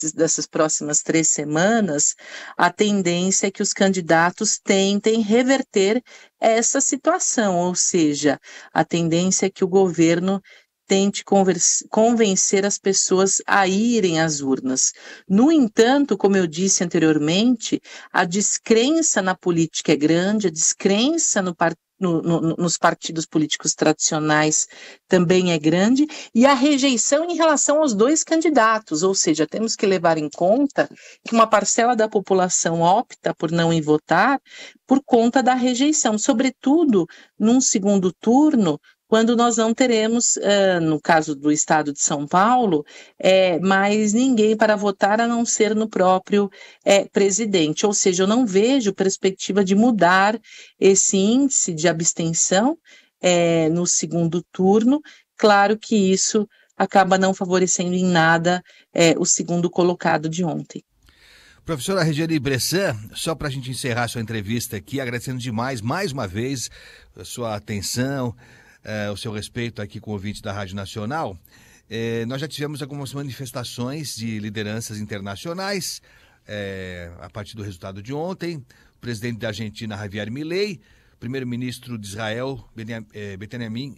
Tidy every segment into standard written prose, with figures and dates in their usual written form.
dessas próximas 3 semanas, a tendência é que os candidatos tentem reverter essa situação, ou seja, a tendência é que o governo tente convencer as pessoas a irem às urnas. No entanto, como eu disse anteriormente, a descrença na política é grande, a descrença nos partidos políticos tradicionais também é grande, e a rejeição em relação aos dois candidatos, ou seja, temos que levar em conta que uma parcela da população opta por não ir votar por conta da rejeição, sobretudo num segundo turno, quando nós não teremos, no caso do estado de São Paulo, mais ninguém para votar a não ser no próprio presidente. Ou seja, eu não vejo perspectiva de mudar esse índice de abstenção no segundo turno. Claro que isso acaba não favorecendo em nada o segundo colocado de ontem. Professora Regiane Bressan, só para a gente encerrar sua entrevista aqui, agradecendo demais, mais uma vez, a sua atenção, o seu respeito aqui com o ouvinte da Rádio Nacional. Nós já tivemos algumas manifestações de lideranças internacionais a partir do resultado de ontem. O presidente da Argentina, Javier Milei, primeiro-ministro de Israel, Benjamin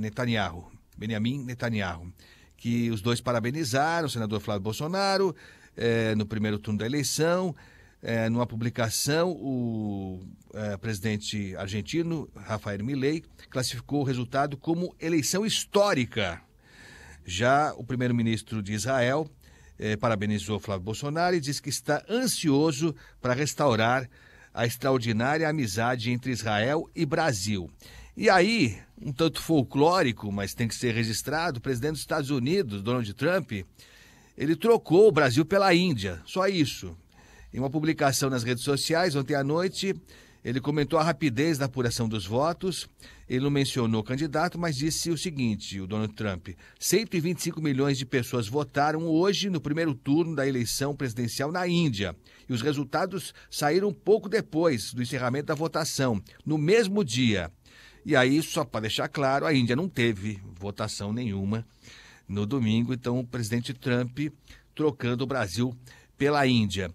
Netanyahu, que os dois parabenizaram o senador Flávio Bolsonaro no primeiro turno da eleição. Numa publicação, o presidente argentino, Javier Milei, classificou o resultado como eleição histórica. Já o primeiro-ministro de Israel parabenizou Flávio Bolsonaro e disse que está ansioso para restaurar a extraordinária amizade entre Israel e Brasil. E aí, um tanto folclórico, mas tem que ser registrado, o presidente dos Estados Unidos, Donald Trump, ele trocou o Brasil pela Índia, só isso. Em uma publicação nas redes sociais, ontem à noite, ele comentou a rapidez da apuração dos votos. Ele não mencionou o candidato, mas disse o seguinte, o Donald Trump: 125 milhões de pessoas votaram hoje no primeiro turno da eleição presidencial na Índia. E os resultados saíram pouco depois do encerramento da votação, no mesmo dia. E aí, só para deixar claro, a Índia não teve votação nenhuma no domingo. Então, o presidente Trump trocando o Brasil pela Índia.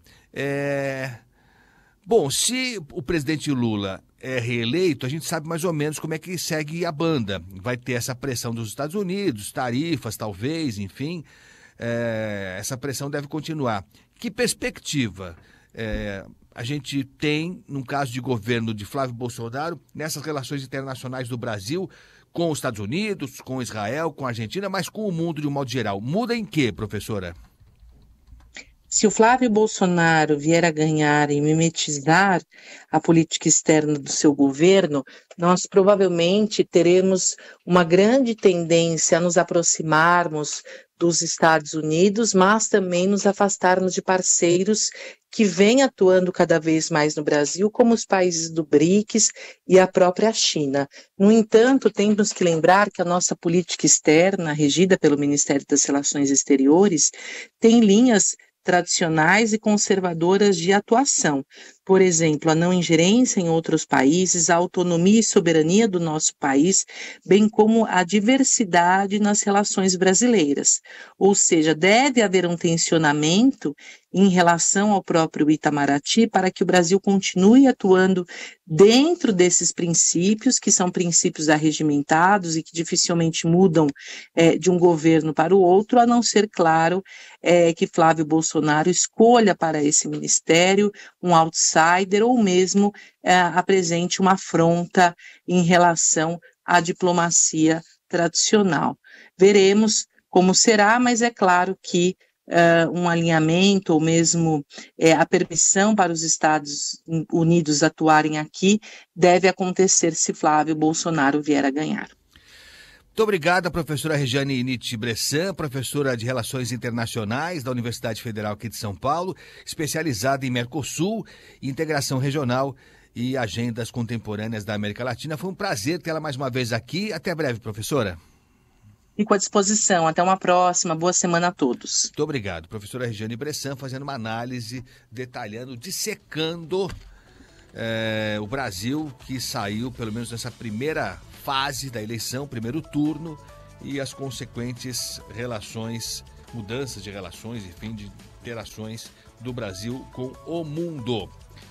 Bom, se o presidente Lula é reeleito, a gente sabe mais ou menos como é que segue a banda. Vai ter essa pressão dos Estados Unidos, tarifas talvez, enfim. Essa pressão deve continuar. Que perspectiva a gente tem, no caso de governo de Flávio Bolsonaro, nessas relações internacionais do Brasil com os Estados Unidos, com Israel, com a Argentina, mas com o mundo de um modo geral? Muda em quê, professora? Se o Flávio Bolsonaro vier a ganhar e mimetizar a política externa do seu governo, nós provavelmente teremos uma grande tendência a nos aproximarmos dos Estados Unidos, mas também nos afastarmos de parceiros que vêm atuando cada vez mais no Brasil, como os países do BRICS e a própria China. No entanto, temos que lembrar que a nossa política externa, regida pelo Ministério das Relações Exteriores, tem linhas tradicionais e conservadoras de atuação. Por exemplo, a não ingerência em outros países, a autonomia e soberania do nosso país, bem como a diversidade nas relações brasileiras. Ou seja, deve haver um tensionamento em relação ao próprio Itamaraty para que o Brasil continue atuando dentro desses princípios, que são princípios arregimentados e que dificilmente mudam de um governo para o outro, a não ser, claro, que Flávio Bolsonaro escolha para esse ministério um outsider ou mesmo apresente uma afronta em relação à diplomacia tradicional. Veremos como será, mas é claro que um alinhamento ou mesmo a permissão para os Estados Unidos atuarem aqui deve acontecer se Flávio Bolsonaro vier a ganhar. Muito obrigado, professora Regiane Bressan, professora de Relações Internacionais da Universidade Federal aqui de São Paulo, especializada em Mercosul, integração regional e agendas contemporâneas da América Latina. Foi um prazer tê-la mais uma vez aqui. Até breve, professora. Fico à disposição. Até uma próxima. Boa semana a todos. Muito obrigado. Professora Regiane Bressan fazendo uma análise, detalhando, dissecando o Brasil, que saiu, pelo menos nessa primeira fase da eleição, primeiro turno, e as consequentes relações, mudanças de relações, enfim, de interações do Brasil com o mundo.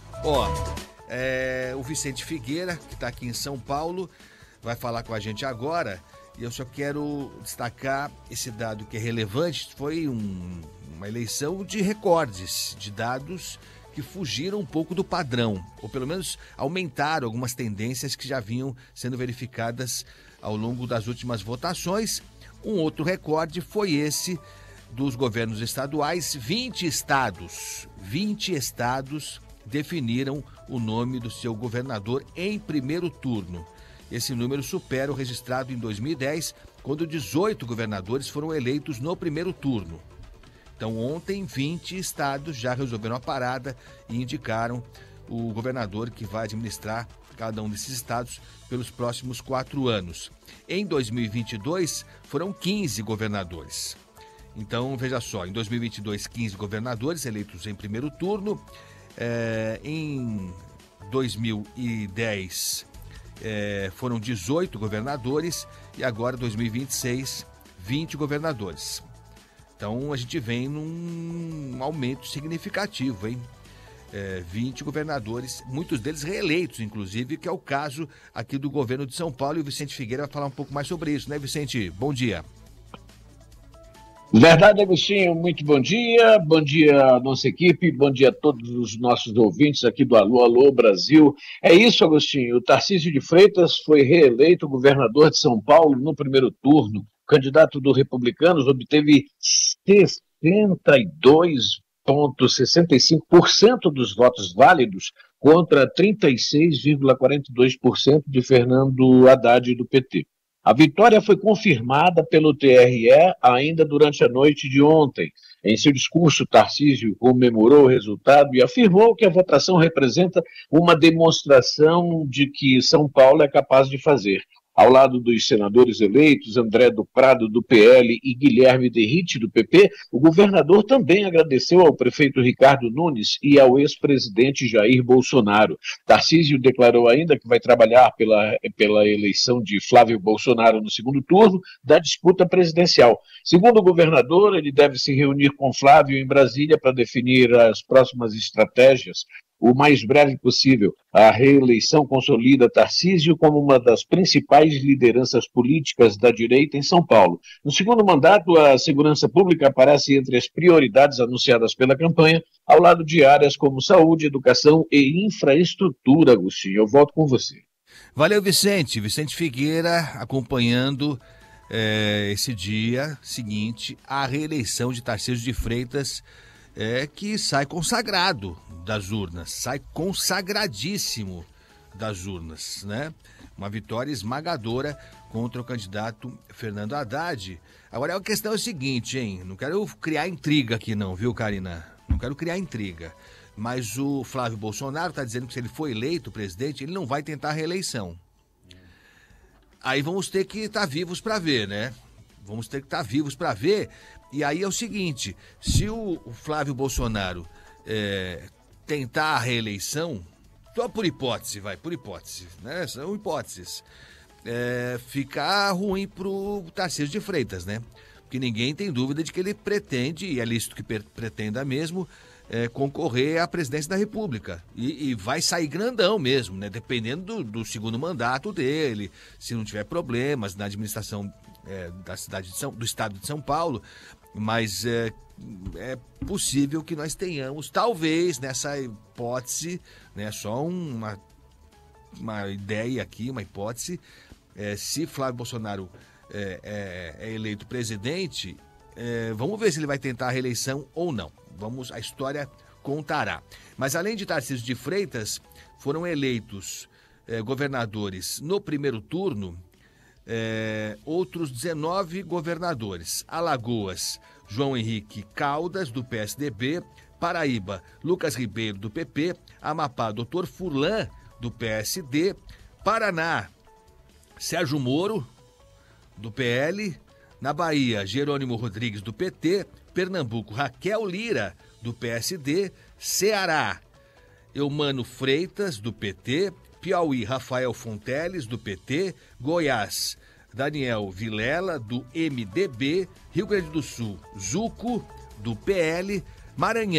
O Vicente Figueira, que está aqui em São Paulo, vai falar com a gente agora. E eu só quero destacar esse dado que é relevante. Foi uma eleição de recordes, de dados que fugiram um pouco do padrão, ou pelo menos aumentaram algumas tendências que já vinham sendo verificadas ao longo das últimas votações. Um outro recorde foi esse dos governos estaduais. 20 estados definiram o nome do seu governador em primeiro turno. Esse número supera o registrado em 2010, quando 18 governadores foram eleitos no primeiro turno. Então, ontem, 20 estados já resolveram a parada e indicaram o governador que vai administrar cada um desses estados pelos próximos 4 anos. Em 2022, foram 15 governadores. Então, veja só, em 2022, 15 governadores eleitos em primeiro turno. Em 2010, foram 18 governadores e agora, 2026, 20 governadores. Então, a gente vem num aumento significativo, hein? 20 governadores, muitos deles reeleitos, inclusive, que é o caso aqui do governo de São Paulo. E o Vicente Figueira vai falar um pouco mais sobre isso, né, Vicente? Bom dia. Verdade, Agostinho, muito bom dia à nossa equipe, bom dia a todos os nossos ouvintes aqui do Alô, Alô Brasil. É isso, Agostinho, o Tarcísio de Freitas foi reeleito governador de São Paulo no primeiro turno. O candidato do Republicanos obteve 62,65% dos votos válidos contra 36,42% de Fernando Haddad do PT. A vitória foi confirmada pelo TRE ainda durante a noite de ontem. Em seu discurso, Tarcísio comemorou o resultado e afirmou que a votação representa uma demonstração de que São Paulo é capaz de fazer. Ao lado dos senadores eleitos, André do Prado, do PL, e Guilherme Derrite, do PP, o governador também agradeceu ao prefeito Ricardo Nunes e ao ex-presidente Jair Bolsonaro. Tarcísio declarou ainda que vai trabalhar pela eleição de Flávio Bolsonaro no segundo turno da disputa presidencial. Segundo o governador, ele deve se reunir com Flávio em Brasília para definir as próximas estratégias o mais breve possível. A reeleição consolida Tarcísio como uma das principais lideranças políticas da direita em São Paulo. No segundo mandato, a segurança pública aparece entre as prioridades anunciadas pela campanha, ao lado de áreas como saúde, educação e infraestrutura. Agostinho, eu volto com você. Valeu, Vicente. Vicente Figueira acompanhando esse dia seguinte à reeleição de Tarcísio de Freitas, que sai consagrado das urnas, sai consagradíssimo das urnas, né? Uma vitória esmagadora contra o candidato Fernando Haddad. Agora, a questão é o seguinte, hein? Não quero criar intriga aqui não, viu, Karina? Não quero criar intriga. Mas o Flávio Bolsonaro está dizendo que se ele for eleito presidente, ele não vai tentar a reeleição. Aí vamos ter que estar vivos para ver, né? Vamos ter que estar vivos para ver. E aí é o seguinte, se o Flávio Bolsonaro tentar a reeleição, só por hipótese, né? São hipóteses. Fica ruim pro Tarcísio de Freitas, né? Porque ninguém tem dúvida de que ele pretende, e é lícito que pretenda mesmo, concorrer à presidência da República. E vai sair grandão mesmo, né? Dependendo do segundo mandato dele, se não tiver problemas na administração da cidade do estado de São Paulo. Mas é possível que nós tenhamos, talvez, nessa hipótese, né, só uma ideia aqui, uma hipótese, se Flávio Bolsonaro é eleito presidente, vamos ver se ele vai tentar a reeleição ou não. A história contará. Mas além de Tarcísio de Freitas, foram eleitos governadores no primeiro turno, outros 19 governadores. Alagoas, João Henrique Caldas, do PSDB. Paraíba, Lucas Ribeiro, do PP. Amapá, Dr. Furlan, do PSD. Paraná, Sérgio Moro, do PL. Na Bahia, Jerônimo Rodrigues, do PT. Pernambuco, Raquel Lira, do PSD. Ceará, Eumano Freitas, do PT. Piauí, Rafael Fonteles, do PT. Goiás, Daniel Vilela, do MDB. Rio Grande do Sul, Zuco, do PL. Maranhão.